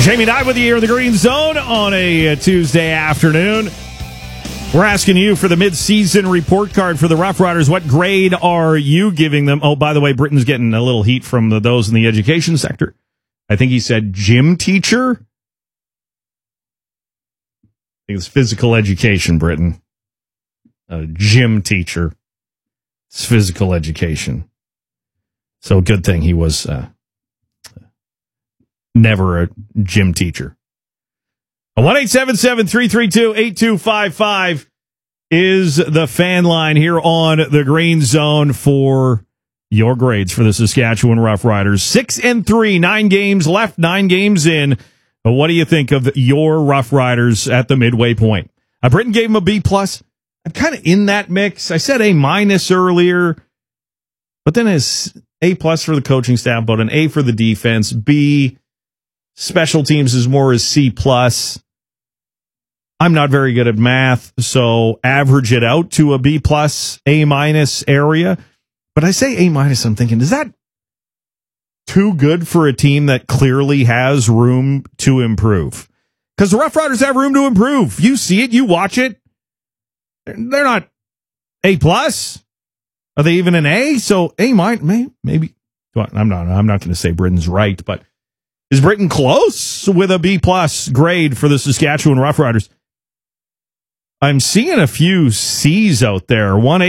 Jamie Knight with you here in the Green Zone on a Tuesday afternoon. We're asking you for the mid-season report card for the Rough Riders. What grade are you giving them? Oh, by the way, Britton's getting a little heat from those in the education sector. I think he said gym teacher. I think it's physical education, Britton. A gym teacher. It's physical education. So good thing he was never a gym teacher. 1-877-332-8255 is the fan line here on the Green Zone for your grades for the Saskatchewan Rough Riders. 6-3, 9 games left, 9 games in. What do you think of your Rough Riders at the midway point? Britton gave him a B+. I'm kind of in that mix. I said A- earlier, but then it's A+ for the coaching staff, but an A for the defense. B, special teams is more as C+. I'm not very good at math, so average it out to a B+, A- area. But I say A-, I'm thinking, is that too good for a team that clearly has room to improve? Because the Rough Riders have room to improve. You see it, you watch it. They're not A+. Are they even an A? So A-, maybe. Well, I'm not going to say Britton's right, but is Britton close with a B+ grade for the Saskatchewan Rough Riders? I'm seeing a few C's out there.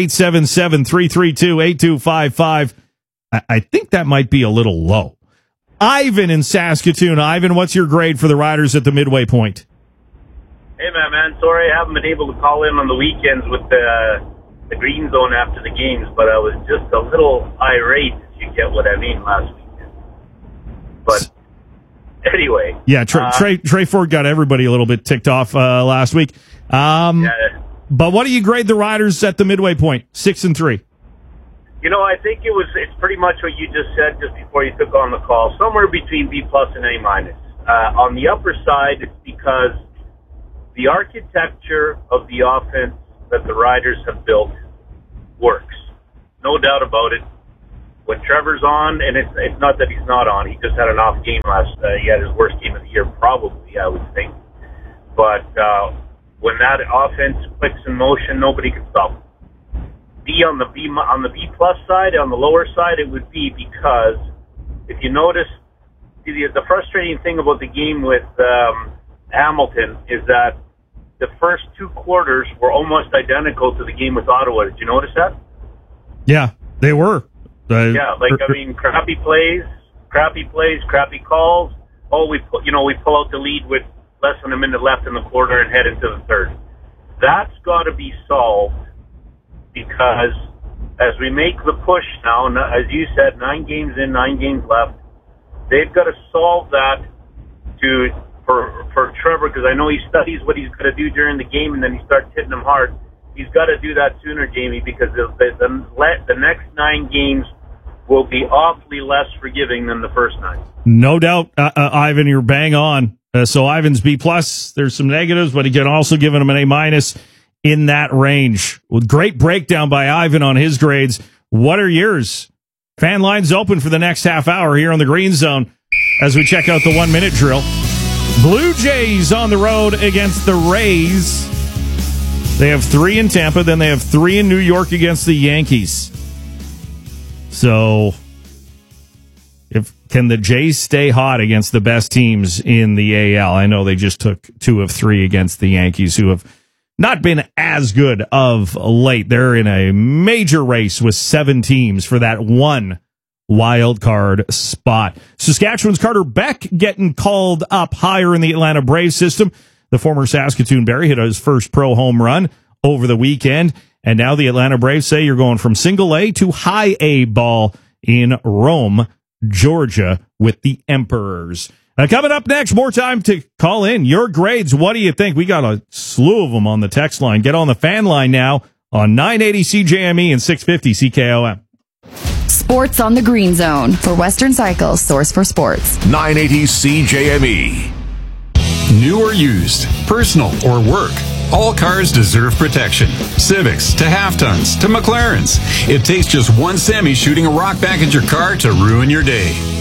1-877-332-8255. I think that might be a little low. Ivan in Saskatoon. Ivan, what's your grade for the Riders at the midway point? Hey, man. Sorry I haven't been able to call in on the weekends with the Green Zone after the games, but I was just a little irate, if you get what I mean, last weekend. But anyway. Yeah, Trey Ford got everybody a little bit ticked off last week. But what do you grade the Riders at the midway point? 6-3. You know, I think it's pretty much what you just said just before you took on the call. Somewhere between B+ and A-. On the upper side, it's because the architecture of the offense that the Riders have built works. No doubt about it. When Trevor's on, and it's not that he's not on, he just had an off game he had his worst game of the year, probably, I would think. But when that offense clicks in motion, nobody can stop him. On the B+ side, on the lower side, it would be because if you notice, the frustrating thing about the game with Hamilton is that the first 2 quarters were almost identical to the game with Ottawa. Did you notice that? Yeah, they were. Crappy plays, crappy calls. Oh, we pull out the lead with less than a minute left in the quarter and head into the third. That's got to be solved because as we make the push now, as you said, 9 games in, 9 games left, they've got to solve that for Trevor, because I know he studies what he's going to do during the game and then he starts hitting them hard. He's got to do that sooner, Jamie, because the next 9 games will be awfully less forgiving than the first 9. No doubt, Ivan, you're bang on. So Ivan's B+. There's some negatives, but he can also give him an A- in that range. With great breakdown by Ivan on his grades. What are yours? Fan lines open for the next half hour here on the Green Zone as we check out the 1-minute drill. Blue Jays on the road against the Rays. They have 3 in Tampa, then they have 3 in New York against the Yankees. So, can the Jays stay hot against the best teams in the AL? I know they just took 2 of 3 against the Yankees, who have not been as good of late. They're in a major race with 7 teams for that 1 wild card spot. Saskatchewan's Carter Beck getting called up higher in the Atlanta Braves system. The former Saskatoon Berry hit his first pro home run over the weekend. And now the Atlanta Braves say you're going from single A to high A ball in Rome, Georgia with the Emperors. Coming up next, more time to call in your grades. What do you think? We got a slew of them on the text line. Get on the fan line now on 980 CJME and 650 CKOM. Sports on the Green Zone for Western Cycle's source for sports. 980 CJME. New or used, personal or work, all cars deserve protection. Civics to half-tons to McLarens. It takes just one semi shooting a rock back at your car to ruin your day.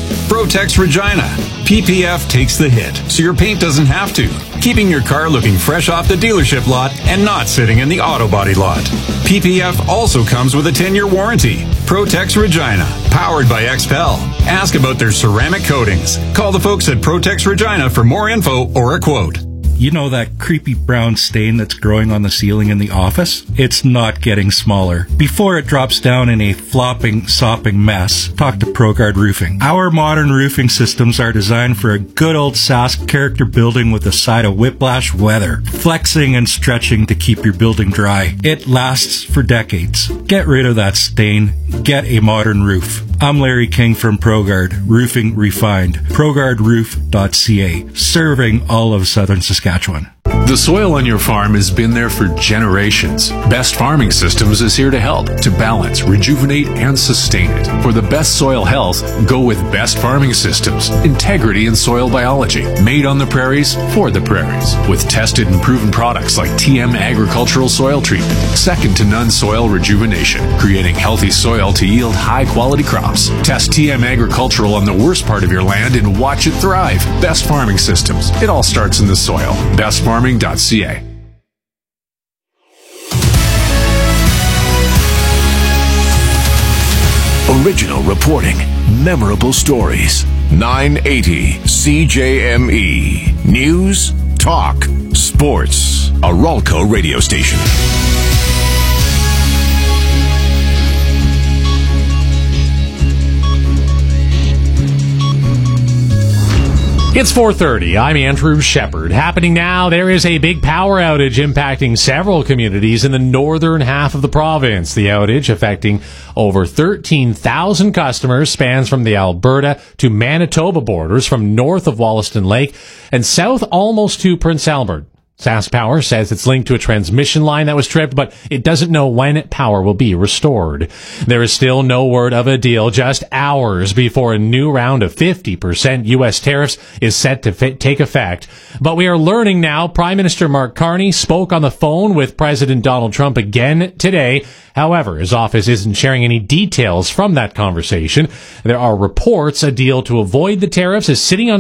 Protex Regina. PPF takes the hit, so your paint doesn't have to, keeping your car looking fresh off the dealership lot and not sitting in the auto body lot. PPF also comes with a 10-year warranty. Protex Regina, powered by XPEL. Ask about their ceramic coatings. Call the folks at Protex Regina for more info or a quote. You know that creepy brown stain that's growing on the ceiling in the office? It's not getting smaller. Before it drops down in a flopping, sopping mess, talk to ProGuard Roofing. Our modern roofing systems are designed for a good old Sask character building with a side of whiplash weather, flexing and stretching to keep your building dry. It lasts for decades. Get rid of that stain. Get a modern roof. I'm Larry King from ProGuard Roofing Refined. ProGuardRoof.ca, serving all of southern Saskatchewan. The soil on your farm has been there for generations. Best Farming Systems is here to help, to balance, rejuvenate, and sustain it. For the best soil health, go with Best Farming Systems. Integrity in soil biology. Made on the prairies, for the prairies. With tested and proven products like TM Agricultural Soil Treatment. Second to none soil rejuvenation. Creating healthy soil to yield high-quality crops. Test TM Agricultural on the worst part of your land and watch it thrive. Best Farming Systems. It all starts in the soil. BestFarming.ca. Original reporting, memorable stories. 980 CJME. News, talk, sports. A Ralco radio station. It's 4:30. I'm Andrew Shepard. Happening now, there is a big power outage impacting several communities in the northern half of the province. The outage, affecting over 13,000 customers, spans from the Alberta to Manitoba borders, from north of Wollaston Lake and south almost to Prince Albert. Sask Power says it's linked to a transmission line that was tripped, but it doesn't know when power will be restored. There is still no word of a deal, just hours before a new round of 50% U.S. tariffs is set to take effect. But we are learning now Prime Minister Mark Carney spoke on the phone with President Donald Trump again today. However, his office isn't sharing any details from that conversation. There are reports a deal to avoid the tariffs is sitting on